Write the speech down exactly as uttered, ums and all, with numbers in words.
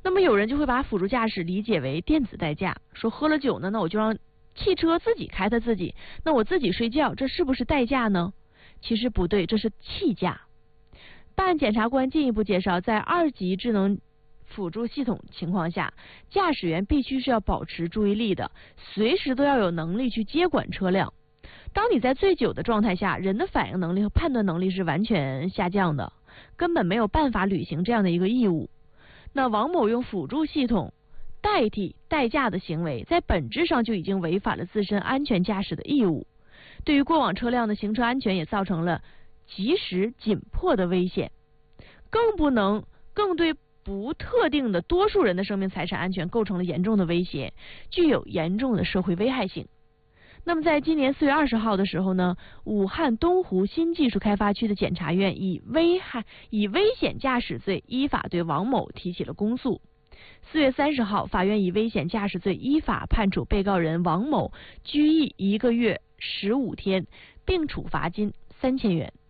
那么有人就会把辅助驾驶理解为电子代驾，说喝了酒呢，那我就让汽车自己开它自己，那我自己睡觉，这是不是代驾呢？其实不对，这是弃驾。办案检察官进一步介绍，在二级智能辅助系统情况下，驾驶员必须是要保持注意力的，随时都要有能力去接管车辆。当你在醉酒的状态下，人的反应能力和判断能力是完全下降的，根本没有办法履行这样的一个义务。那王某用辅助系统代替代驾的行为，在本质上就已经违反了自身安全驾驶的义务，对于过往车辆的行车安全也造成了及时紧迫的危险，更不能更对不特定的多数人的生命财产安全构成了严重的威胁，具有严重的社会危害性。那么在今年四月二十号的时候呢，武汉东湖新技术开发区的检察院以危害以危险驾驶罪依法对王某提起了公诉。四月三十号，法院以危险驾驶罪依法判处被告人王某拘役一个月十五天，并处罚金三千元。